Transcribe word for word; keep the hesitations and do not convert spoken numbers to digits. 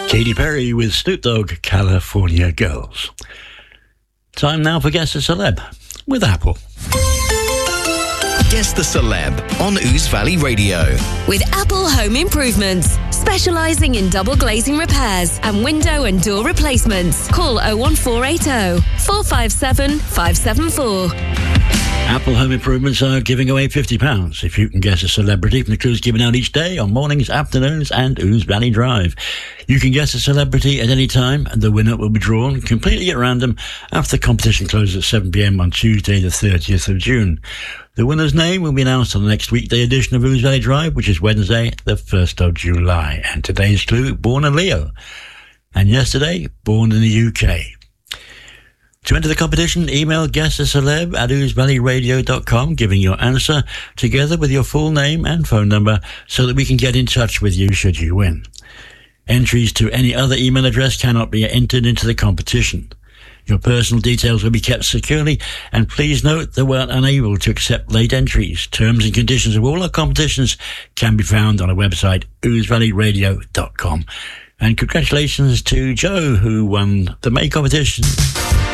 Katy Perry with Snoop Dogg, California Girls. Time now for Guess the Celeb with Apple. Guess the Celeb on Ouse Valley Radio. With Apple Home Improvements, specialising in double glazing repairs and window and door replacements. Call oh one four eight oh, four five seven, five seven four. Apple Home Improvements are giving away fifty pounds if you can guess a celebrity from the clues given out each day on mornings, afternoons and Ouse Valley Drive. You can guess a celebrity at any time and the winner will be drawn completely at random after the competition closes at seven p m on Tuesday the thirtieth of June. The winner's name will be announced on the next weekday edition of Ouse Valley Drive, which is Wednesday the first of July. And today's clue, born a Leo. And yesterday, born in the U K. To enter the competition, email guesstheceleb at ouse valley radio dot com, giving your answer together with your full name and phone number so that we can get in touch with you should you win. Entries to any other email address cannot be entered into the competition. Your personal details will be kept securely, and please note that we're unable to accept late entries. Terms and conditions of all our competitions can be found on our website, ouse valley radio dot com. And congratulations to Joe, who won the May competition.